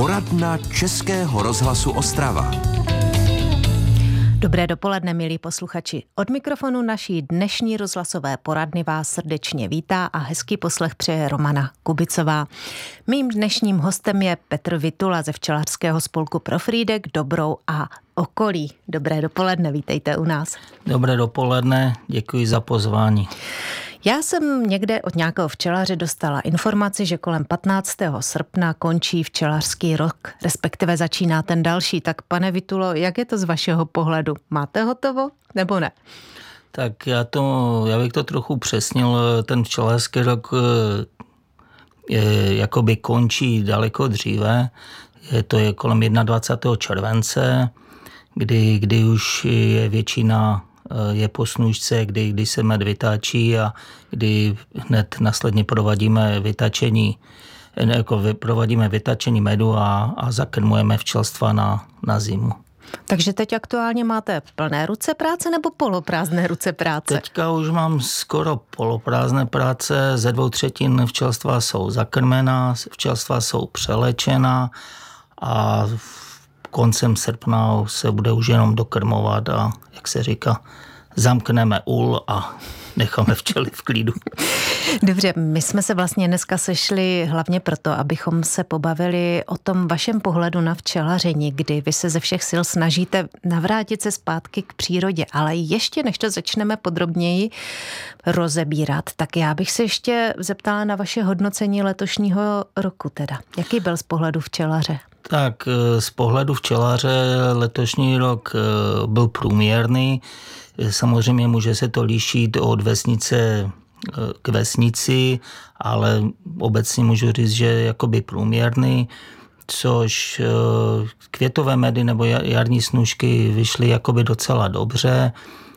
Poradna Českého rozhlasu Ostrava. Dobré dopoledne, milí posluchači. Od mikrofonu naší dnešní rozhlasové poradny vás srdečně vítá a hezký poslech přeje Romana Kubicová. Mým dnešním hostem je Petr Vytula ze včelařského spolku Pro Frýdek, Dobrou a okolí. Dobré dopoledne, vítejte u nás. Dobré dopoledne, děkuji za pozvání. Já jsem někde od nějakého včelaře dostala informaci, že kolem 15. srpna končí včelařský rok, respektive začíná ten další. Tak pane Vytulo, jak je to z vašeho pohledu? Máte hotovo nebo ne? Tak já bych to trochu přesnil. Ten včelařský rok jakoby končí daleko dříve. Je kolem 21. července, kdy už je většina je po snůšce, kdy se med vytáčí a kdy hned následně provádíme vytačení medu a zakrmujeme včelstva na zimu. Takže teď aktuálně máte plné ruce práce nebo poloprázdné ruce práce? Teďka už mám skoro poloprázdné práce, ze 2/3 včelstva jsou zakrmená, včelstva jsou přelečená a koncem srpna se bude už jenom dokrmovat a, jak se říká, zamkneme ul a necháme včely v klidu. Dobře, my jsme se vlastně dneska sešli hlavně proto, abychom se pobavili o tom vašem pohledu na včelaření, kdy vy se ze všech sil snažíte navrátit se zpátky k přírodě. Ale ještě než to začneme podrobněji rozebírat, tak já bych se ještě zeptala na vaše hodnocení letošního roku teda. Jaký byl z pohledu včelaře? Tak z pohledu včelaře letošní rok byl průměrný. Samozřejmě může se to lišit od vesnice k vesnici, ale obecně můžu říct, že je jakoby průměrný, což květové medy nebo jarní snůšky vyšly jakoby docela dobře.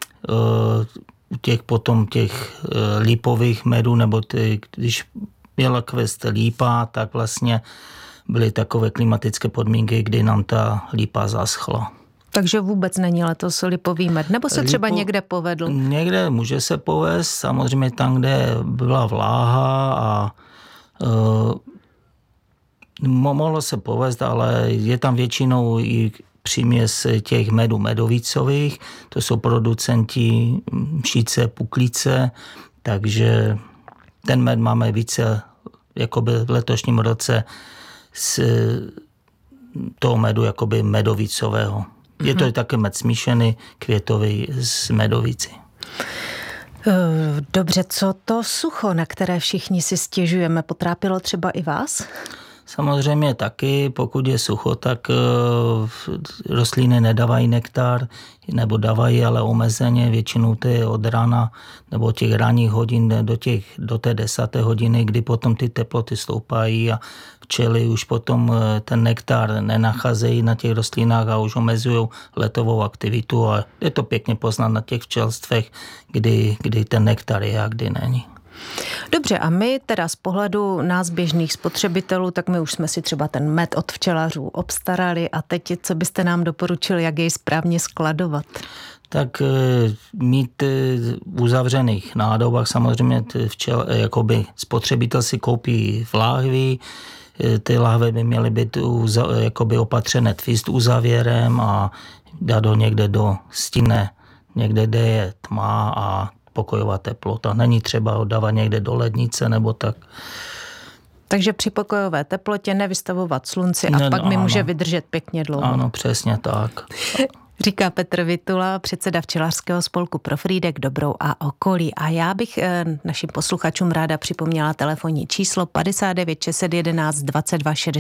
Těch lípových medů, nebo když měla kvést lípa, tak vlastně byly takové klimatické podmínky, kdy nám ta lípa zaschla. Takže vůbec není letos lipový med, nebo se třeba někde povedl? Někde může se povést, samozřejmě tam, kde byla vláha a mohlo se povést, ale je tam většinou i příměs těch medů medovicových, to jsou producenti mšice, puklice, takže ten med máme více jakoby v letošním roce z toho medu jakoby medovicového. Je to také med smíšený květový z medovici. Dobře, co to sucho, na které všichni si stěžujeme, potrápilo třeba i vás? Samozřejmě taky, pokud je sucho, tak rostliny nedávají nektar, nebo dávají, ale omezeně, většinou to je od rána nebo těch ranních hodin do té 10. hodiny, kdy potom ty teploty stoupají a včely už potom ten nektar nenacházejí na těch rostlinách a už omezují letovou aktivitu a je to pěkně poznat na těch včelstvech, kdy ten nektar je a kdy není. Dobře, a my teda z pohledu nás běžných spotřebitelů, tak my už jsme si třeba ten med od včelařů obstarali a teď co byste nám doporučili, jak jej správně skladovat? Tak mít v uzavřených nádobách samozřejmě jakoby spotřebitel si koupí v láhvi, ty láhve by měly být jakoby opatřené twist uzávěrem a dát ho někde do stinné, někde, kde je tma a pokojová teplota. Není třeba ho dávat někde do lednice nebo tak. Takže při pokojové teplotě nevystavovat slunci a pak mi může vydržet pěkně dlouho. Ano, přesně tak. Říká Petr Vytula, předseda včelařského spolku Pro Frýdek, Dobrou a okolí. A já bych našim posluchačům ráda připomněla telefonní číslo 59 611 22 62